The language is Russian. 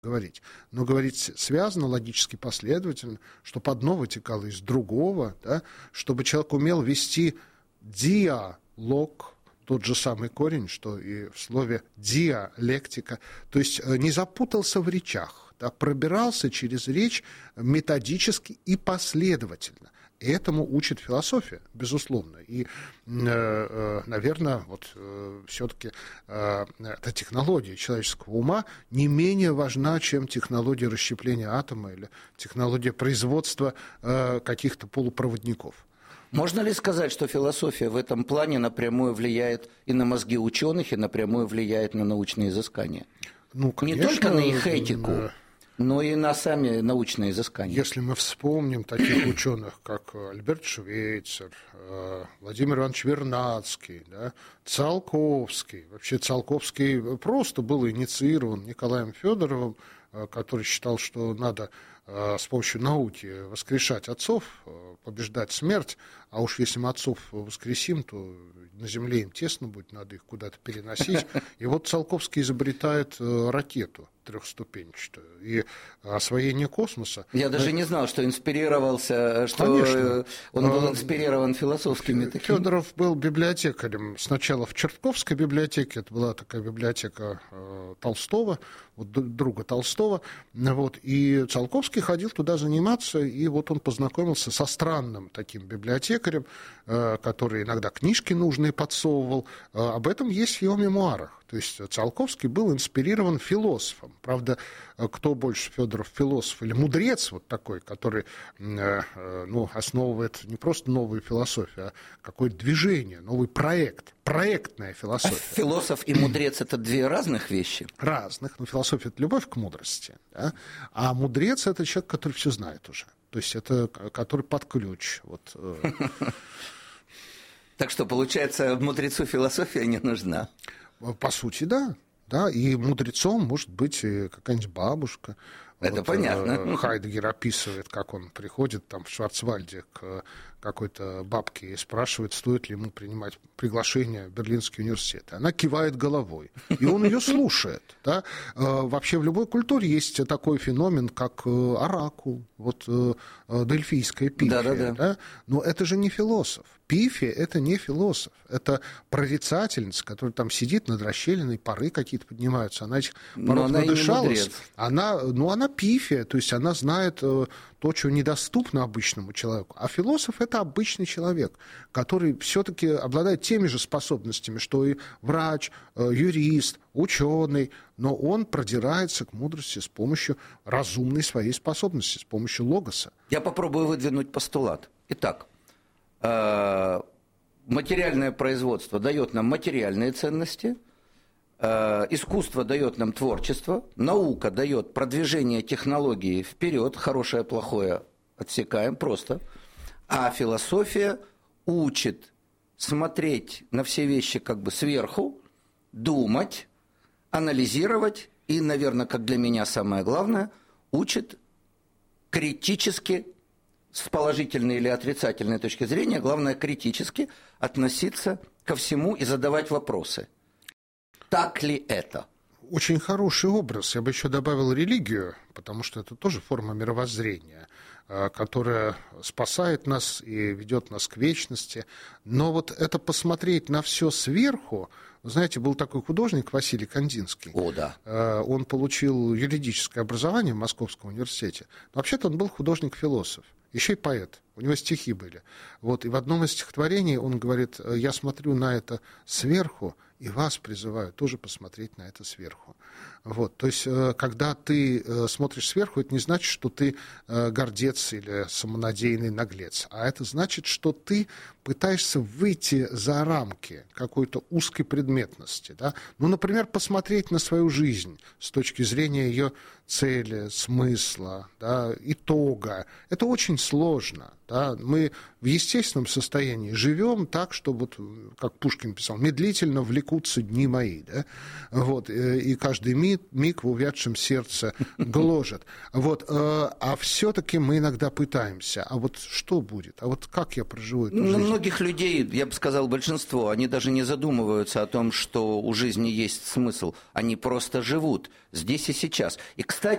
говорить, но говорить связано, логически последовательно, чтобы одно вытекало из другого, да, чтобы человек умел вести диалог, тот же самый корень, что и в слове диалектика, то есть не запутался в речах, да, пробирался через речь методически и последовательно. Этому учит философия, безусловно. И, наверное, вот все-таки эта технология человеческого ума не менее важна, чем технология расщепления атома или технология производства каких-то полупроводников. Можно ли сказать, что философия в этом плане напрямую влияет и на мозги ученых, и напрямую влияет на научные изыскания? Ну, конечно, не только на их этику, но и на сами научные изыскания. Если мы вспомним таких ученых, как Альберт Швейцер, Владимир Иванович Вернадский, да, Циолковский. Вообще Циолковский просто был инициирован Николаем Федоровым, который считал, что надо с помощью науки воскрешать отцов, побеждать смерть, а уж если мы отцов воскресим, то на земле им тесно будет, надо их куда-то переносить. И вот Циолковский изобретает ракету трехступенчатую и освоение космоса. Я даже не знал, что инспирировался, что Конечно. Он был инспирирован философскими такими. Федоров был библиотекарем сначала в Чертковской библиотеке, это была такая библиотека Толстого, вот, друга Толстого, вот, и Циолковский ходил туда заниматься, и вот он познакомился со странным таким библиотекарем, который иногда книжки нужные подсовывал. Об этом есть в его мемуарах. То есть Циолковский был инспирирован философом. Правда, кто больше, Федоров, философ или мудрец вот такой, который основывает не просто новую философию, а какое-то движение, новый проект, проектная философия. А философ и мудрец – это две разных вещи? Разных. Но философия – это любовь к мудрости. Да? А мудрец – это человек, который все знает уже. То есть это который под ключ. Вот. Так что, получается, мудрецу философия не нужна? По сути, да. Да, и мудрецом может быть какая-нибудь бабушка. Это вот, понятно. Хайдеггер описывает, как он приходит там в Шварцвальде к какой-то бабке и спрашивает, стоит ли ему принимать приглашение в Берлинский университет. Она кивает головой, и он ее слушает. Да? Вообще в любой культуре есть такой феномен, как оракул, вот дельфийская пифия. Да? Но это же не философ. Пифия – это не философ, это прорицательница, которая там сидит над расщелиной, пары какие-то поднимаются, она этих пород надышалась. Она пифия, то есть она знает то, что недоступно обычному человеку. А философ – это обычный человек, который все-таки обладает теми же способностями, что и врач, юрист, ученый, но он продирается к мудрости с помощью разумной своей способности, с помощью логоса. Я попробую выдвинуть постулат. Итак, материальное производство дает нам материальные ценности, искусство дает нам творчество, наука дает продвижение технологии вперед, хорошее, плохое отсекаем просто, а философия учит смотреть на все вещи как бы сверху, думать, анализировать и, наверное, как для меня самое главное, учит критически, с положительной или отрицательной точки зрения, главное критически относиться ко всему и задавать вопросы. Так ли это? Очень хороший образ. Я бы еще добавил религию, потому что это тоже форма мировоззрения, которая спасает нас и ведет нас к вечности. Но вот это посмотреть на все сверху, вы знаете, был такой художник Василий Кандинский. О, да. Он получил юридическое образование в Московском университете. Но вообще-то он был художник-философ, еще и поэт. У него стихи были. Вот, и в одном из стихотворений он говорит: «Я смотрю на это сверху, и вас призываю тоже посмотреть на это сверху». Вот, то есть, когда ты смотришь сверху, это не значит, что ты гордец или самонадеянный наглец, а это значит, что ты пытаешься выйти за рамки какой-то узкой предметности. Да? Ну, например, посмотреть на свою жизнь с точки зрения ее цели, смысла, да, итога. Это очень сложно. Да? Мы в естественном состоянии живем так, что, вот, как Пушкин писал, медлительно влекутся дни мои. Да? Вот, и каждый каждый миг в увядшем сердце гложет. Вот, а все-таки мы иногда пытаемся. А вот что будет? А вот как я проживу эту жизнь? Многих людей, я бы сказал, большинство, они даже не задумываются о том, что у жизни есть смысл. Они просто живут здесь и сейчас. И, кстати,